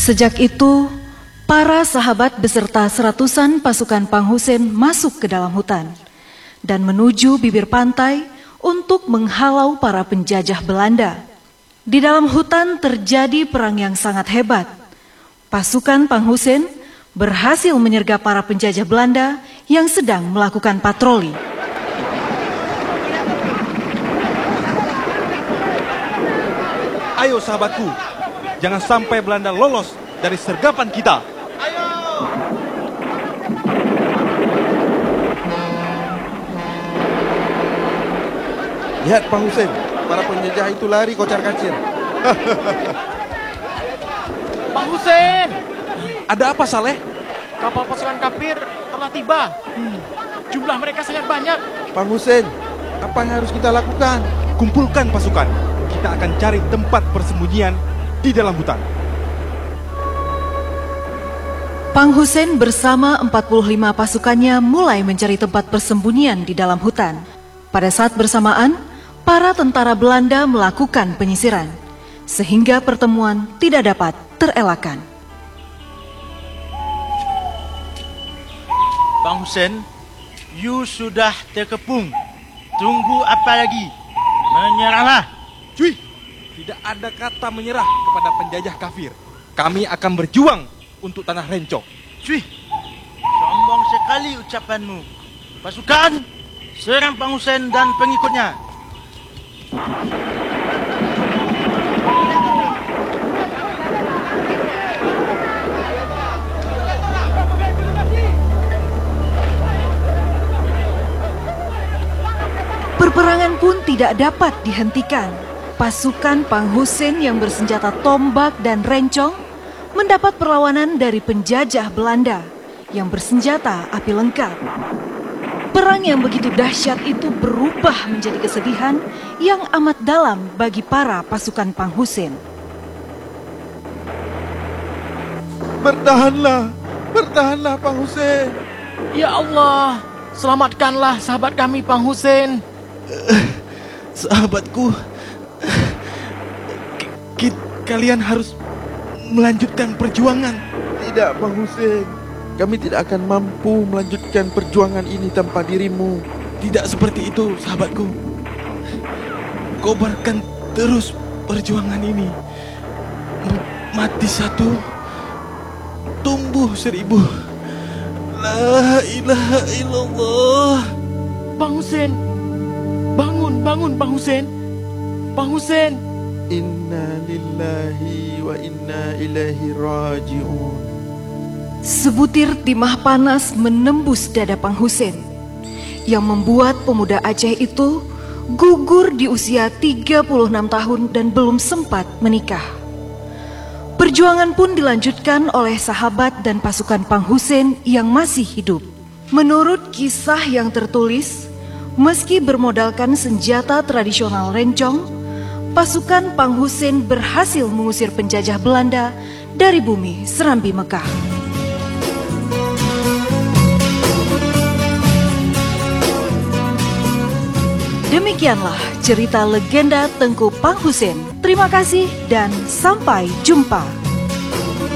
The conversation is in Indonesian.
Sejak itu, para sahabat beserta seratusan pasukan Pang Husen masuk ke dalam hutan dan menuju bibir pantai untuk menghalau para penjajah Belanda. Di dalam hutan terjadi perang yang sangat hebat. Pasukan Pang Husen berhasil menyergap para penjajah Belanda yang sedang melakukan patroli. Ayo sahabatku, jangan sampai Belanda lolos dari sergapan kita. Ayo! Lihat Pang Husen, para penjajah itu lari kocar-kacir. Pang Husen! Ada apa, Saleh? Kapal pasukan kafir telah tiba. Jumlah mereka sangat banyak. Pang Husen, apa yang harus kita lakukan? Kumpulkan pasukan. Kita akan cari tempat persembunyian di dalam hutan. Pang Husen bersama 45 pasukannya mulai mencari tempat persembunyian di dalam hutan. Pada saat bersamaan, para tentara Belanda melakukan penyisiran, sehingga pertemuan tidak dapat terelakkan. Pang Husen, you sudah terkepung. Tunggu apa lagi? Menyerahlah. Cuy, tidak ada kata menyerah kepada penjajah kafir. Kami akan berjuang untuk tanah Rencong. Cuy, sombong sekali ucapanmu. Pasukan, serang Pang Husen dan pengikutnya. Peperangan pun tidak dapat dihentikan. Pasukan Pang Husen yang bersenjata tombak dan rencong mendapat perlawanan dari penjajah Belanda yang bersenjata api lengkap. Perang yang begitu dahsyat itu berubah menjadi kesedihan yang amat dalam bagi para pasukan Pang Husen. Bertahanlah, bertahanlah Pang Husen. Ya Allah, selamatkanlah sahabat kami Pang Husen. Sahabatku, kalian harus melanjutkan perjuangan. Tidak, Pang Husen. Kami tidak akan mampu melanjutkan perjuangan ini tanpa dirimu. Tidak seperti itu, sahabatku. Kobarkan terus perjuangan ini. Mati satu, tumbuh seribu. La ilaha illallah. Pang Husen, bangun Pang Husen. Pang Husen. Inna lillahi wa inna ilaihi raji'un. Sebutir timah panas menembus dada Pang Husen yang membuat pemuda Aceh itu gugur di usia 36 tahun dan belum sempat menikah. Perjuangan pun dilanjutkan oleh sahabat dan pasukan Pang Husen yang masih hidup. Menurut kisah yang tertulis, meski bermodalkan senjata tradisional rencong, pasukan Pang Husen berhasil mengusir penjajah Belanda dari bumi Serambi Mekah. Demikianlah cerita legenda Tengku Pang Husen. Terima kasih dan sampai jumpa.